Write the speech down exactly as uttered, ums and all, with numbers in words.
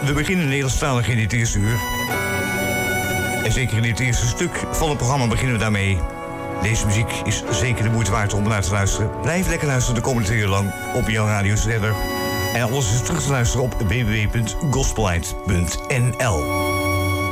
we beginnen Nederlandstalig in dit eerste uur. En zeker in dit eerste stuk van het programma beginnen we daarmee. Deze muziek is zeker de moeite waard om naar te luisteren. Blijf lekker luisteren de komende twee uur lang op jouw radiozender. En alles is terug te luisteren op w w w punt gospelite punt n l.